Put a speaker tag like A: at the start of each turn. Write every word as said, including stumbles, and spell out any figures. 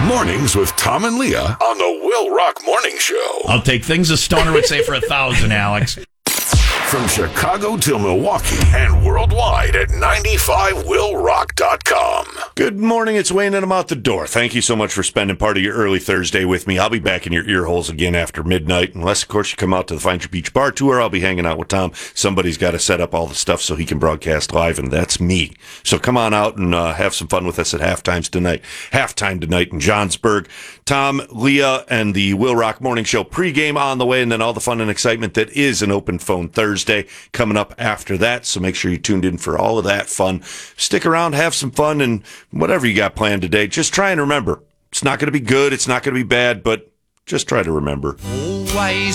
A: Mornings with Tom and Leah on the Will Rock Morning Show.
B: I'll take things a stoner would say for a thousand, Alex.
A: From Chicago to Milwaukee and worldwide at ninety-five will rock dot com.
C: Good morning, it's Wayne and I'm out the door. Thank you so much for spending part of your early Thursday with me. I'll be back in your ear holes again after midnight, unless, of course, you come out to the Find Your Beach Bar Tour. I'll be hanging out with Tom. Somebody's got to set up all the stuff so he can broadcast live, and that's me. So come on out and uh, have some fun with us at halftimes tonight. Halftime tonight in Johnsburg. Tom, Leah, and the Will Rock Morning Show pregame on the way, and then all the fun and excitement that is an open phone Thursday coming up after that. So make sure you tuned in for all of that fun. Stick around, have some fun, and whatever you got planned today, just try and remember. It's not going to be good, it's not going to be bad, but just try to remember.
D: Always